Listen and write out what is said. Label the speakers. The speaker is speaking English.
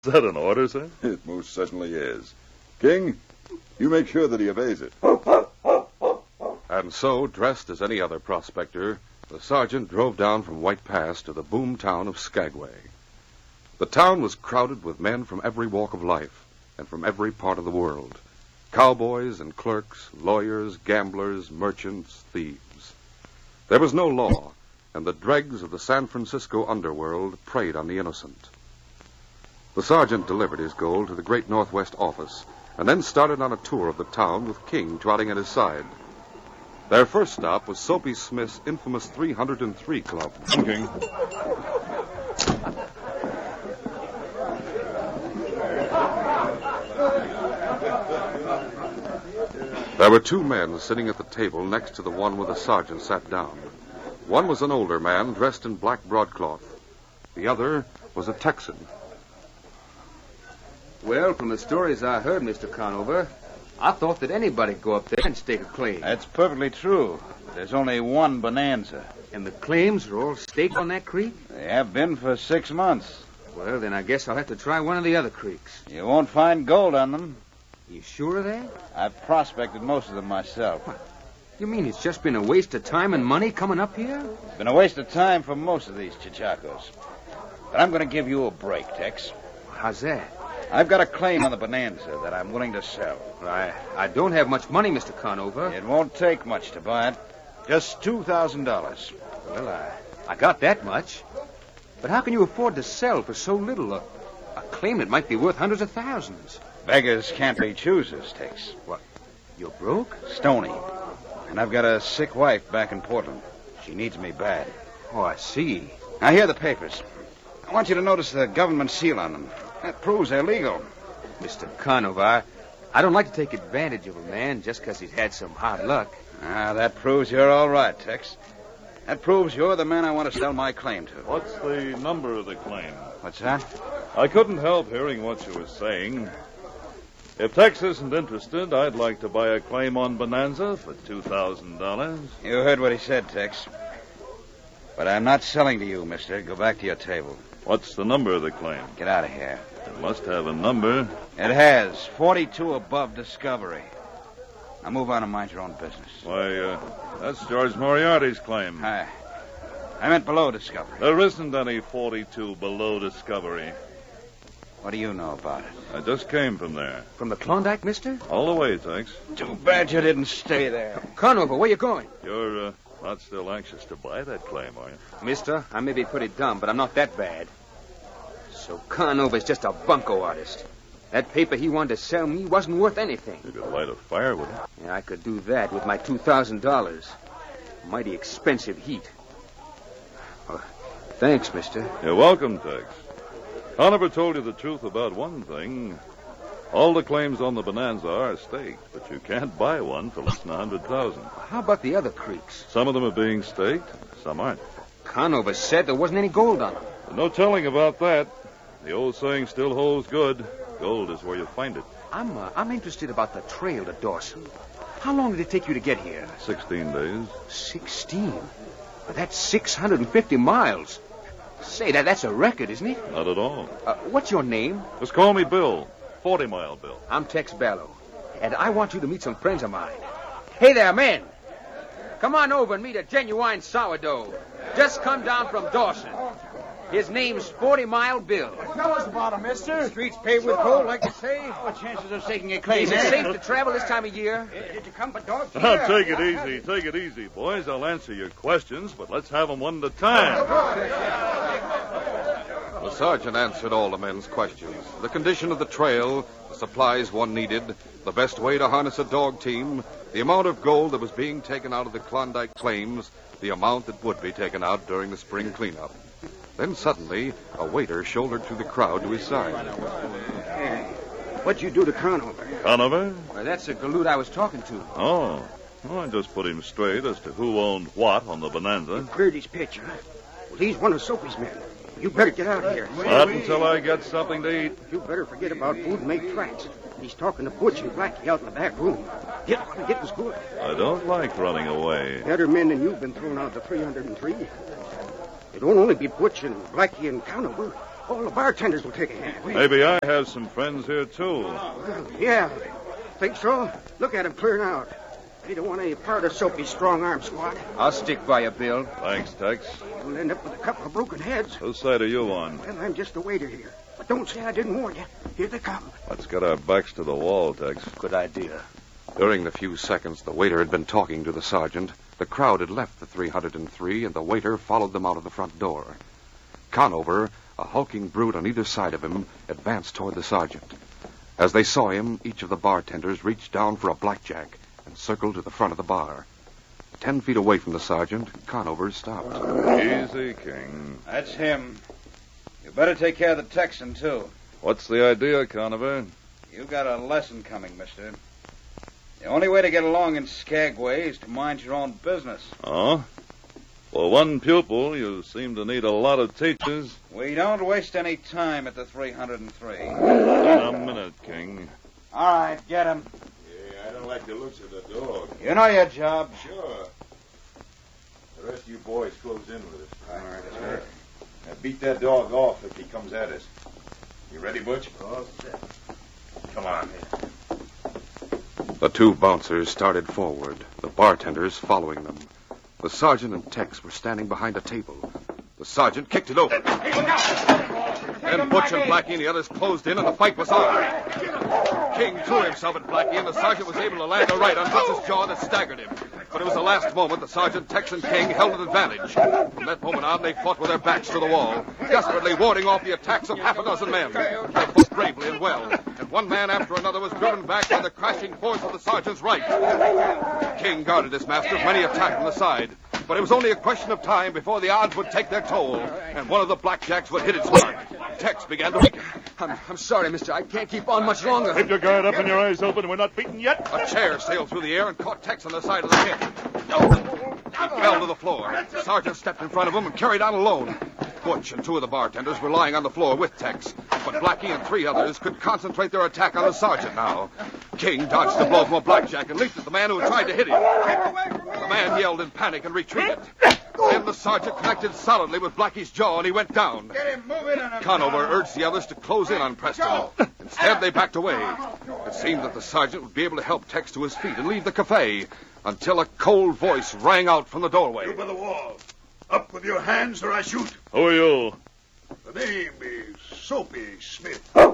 Speaker 1: Is that an order, sir?
Speaker 2: It most certainly is. King, you make sure that he obeys it.
Speaker 3: And so, dressed as any other prospector, the sergeant drove down from White Pass to the boom town of Skagway. The town was crowded with men from every walk of life and from every part of the world. Cowboys and clerks, lawyers, gamblers, merchants, thieves. There was no law, and the dregs of the San Francisco underworld preyed on the innocent. The sergeant delivered his gold to the Great Northwest office and then started on a tour of the town with King trotting at his side. Their first stop was Soapy Smith's infamous 303 Club.
Speaker 1: King.
Speaker 3: There were two men sitting at the table next to the one where the sergeant sat down. One was an older man dressed in black broadcloth. The other was a Texan.
Speaker 4: Well, from the stories I heard, Mr. Conover, I thought that anybody'd go up there and stake a claim.
Speaker 5: That's perfectly true. There's only one bonanza.
Speaker 4: And the claims are all staked on that creek?
Speaker 5: They have been for 6 months.
Speaker 4: Well, then I guess I'll have to try one of the other creeks.
Speaker 5: You won't find gold on them.
Speaker 4: You sure of that?
Speaker 5: I've prospected most of them myself.
Speaker 4: What? You mean it's just been a waste of time and money coming up here?
Speaker 5: It's been a waste of time for most of these chachacos. But I'm going to give you a break, Tex.
Speaker 4: How's that?
Speaker 5: I've got a claim on the bonanza that I'm willing to sell.
Speaker 4: I don't have much money, Mr. Conover.
Speaker 5: It won't take much to buy it. Just $2,000.
Speaker 4: Well, I got that much. But how can you afford to sell for so little? A claim that might be worth hundreds of thousands.
Speaker 5: Beggars can't be choosers, Tex.
Speaker 4: What? You're broke?
Speaker 5: Stony. And I've got a sick wife back in Portland. She needs me bad.
Speaker 4: Oh, I see.
Speaker 5: Now, here are the papers. I want you to notice the government seal on them. That proves they're legal.
Speaker 4: Mr. Conover, I don't like to take advantage of a man just because he's had some hard luck.
Speaker 5: That proves you're all right, Tex. That proves you're the man I want to sell my claim to.
Speaker 1: What's the number of the claim?
Speaker 5: What's that?
Speaker 1: I couldn't help hearing what you were saying. If Tex isn't interested, I'd like to buy a claim on Bonanza for $2,000.
Speaker 5: You heard what he said, Tex. But I'm not selling to you, mister. Go back to your table.
Speaker 1: What's the number of the claim?
Speaker 5: Get out of here.
Speaker 1: It must have a number.
Speaker 5: It has. 42 above Discovery. Now move on and mind your own business.
Speaker 1: Why, that's George Moriarty's claim.
Speaker 5: I meant below Discovery.
Speaker 1: There isn't any 42 below Discovery.
Speaker 5: What do you know about it?
Speaker 1: I just came from there.
Speaker 4: From the Klondike, mister?
Speaker 1: All the way, Tex.
Speaker 5: Too bad you didn't stay there.
Speaker 4: Conover, where you going?
Speaker 1: You're not still anxious to buy that claim, are you?
Speaker 4: Mister, I may be pretty dumb, but I'm not that bad. So Conover's just a bunco artist. That paper he wanted to sell me wasn't worth anything.
Speaker 1: You could light a fire with it.
Speaker 4: Yeah, I could do that with my $2,000. Mighty expensive heat. Oh, thanks, mister.
Speaker 1: You're welcome, Tex. Conover told you the truth about one thing. All the claims on the Bonanza are staked, but you can't buy one for less than $100,000.
Speaker 4: How about the other creeks?
Speaker 1: Some of them are being staked, some aren't.
Speaker 4: Conover said there wasn't any gold on them.
Speaker 1: But no telling about that. The old saying still holds good. Gold is where you find it.
Speaker 4: I'm interested about the trail to Dawson. How long did it take you to get here?
Speaker 1: 16 days.
Speaker 4: 16? But that's 650 miles. Say, that's a record, isn't it?
Speaker 1: Not at all.
Speaker 4: What's your name?
Speaker 1: Just call me Bill. 40 Mile Bill.
Speaker 4: I'm Tex Bellow. And I want you to meet some friends of mine. Hey there, men. Come on over and meet a genuine sourdough. Just come down from Dawson. His name's 40 Mile Bill.
Speaker 6: Tell us about him, mister.
Speaker 4: Streets paved with gold, like you say.
Speaker 5: What chances of taking a claim?
Speaker 4: Is it safe to travel this time of year?
Speaker 6: Did you come for dogs?
Speaker 1: Now, take it easy. Take it easy, boys. I'll answer your questions, but let's have them one at a time.
Speaker 3: The sergeant answered all the men's questions. The condition of the trail, the supplies one needed, the best way to harness a dog team, the amount of gold that was being taken out of the Klondike claims, the amount that would be taken out during the spring cleanup. Then suddenly, a waiter shouldered through the crowd to his side.
Speaker 6: Hey, what'd you do to Conover?
Speaker 1: Conover?
Speaker 4: Well, that's the galoot I was talking to.
Speaker 1: Oh. Well, I just put him straight as to who owned what on the Bonanza.
Speaker 6: Cleared his pitch, huh? Well, he's one of Soapy's men. You better get out of here.
Speaker 1: Not until I get something to eat.
Speaker 6: You better forget about food and make tracks. He's talking to Butch and Blackie out in the back room. Get what he was good.
Speaker 1: I don't like running away.
Speaker 6: Better men than you've been thrown out of the 303. It won't only be Butch and Blackie and Conover. All the bartenders will take a hand.
Speaker 1: Maybe I have some friends here, too.
Speaker 6: Yeah, think so? Look at him clearing out. He don't want any part of Soapy's strong-arm squad.
Speaker 4: I'll stick by you, Bill.
Speaker 1: Thanks, Tex.
Speaker 6: We'll end up with a couple of broken heads.
Speaker 1: Whose side are you on?
Speaker 6: Well, I'm just a waiter here. But don't say I didn't warn you. Here they come.
Speaker 1: Let's get our backs to the wall, Tex.
Speaker 4: Good idea.
Speaker 3: During the few seconds the waiter had been talking to the sergeant, the crowd had left the 303, and the waiter followed them out of the front door. Conover, a hulking brute on either side of him, advanced toward the sergeant. As they saw him, each of the bartenders reached down for a blackjack and circled to the front of the bar. 10 feet away from the sergeant, Conover stopped.
Speaker 1: Easy, King.
Speaker 5: That's him. You better take care of the Texan, too.
Speaker 1: What's the idea, Conover?
Speaker 5: You got a lesson coming, mister. The only way to get along in Skagway is to mind your own business.
Speaker 1: Oh? For one pupil, you seem to need a lot of teachers.
Speaker 5: We don't waste any time at the 303.
Speaker 1: In a minute, King.
Speaker 5: All right, get him.
Speaker 2: Yeah, I don't like the looks of the dog.
Speaker 5: You know your job.
Speaker 2: Sure. The rest of you boys close in with us.
Speaker 5: All right, sir.
Speaker 2: Now beat that dog off if he comes at us. You ready, Butch?
Speaker 6: All set.
Speaker 2: Come on.
Speaker 3: The two bouncers started forward, the bartenders following them. The sergeant and Tex were standing behind a table. The sergeant kicked it over. Then Butch and Blackie and the others closed in, and the fight was on. King threw himself at Blackie, and the sergeant was able to land a right on Butch's jaw that staggered him. But it was the last moment the sergeant, Tex, and King held an advantage. From that moment on, they fought with their backs to the wall, desperately warding off the attacks of half a dozen men. They fought bravely and well, and one man after another was driven back by the crashing force of the sergeant's right. King guarded his master from any attack from the side, but it was only a question of time before the odds would take their toll, and one of the blackjacks would hit its mark. Tex began to weaken.
Speaker 4: I'm sorry, mister. I can't keep on much longer.
Speaker 1: Keep your guard up and your eyes open. We're not beaten yet.
Speaker 3: A chair sailed through the air and caught Tex on the side of the head. He fell to the floor. The sergeant stepped in front of him and carried on alone. Butch and two of the bartenders were lying on the floor with Tex, but Blackie and 3 others could concentrate their attack on the sergeant now. King dodged the blow from a blackjack and leaped at the man who had tried to hit him. The man yelled in panic and retreated. Then the sergeant connected solidly with Blackie's jaw, and he went down.
Speaker 5: Get him moving on him.
Speaker 3: Conover urged the others to close in on Preston. Instead, they backed away. It seemed that the sergeant would be able to help Tex to his feet and leave the cafe until a cold voice rang out from the doorway.
Speaker 7: You by the wall. Up with your hands or I shoot.
Speaker 1: Who are you?
Speaker 7: The name is Soapy Smith.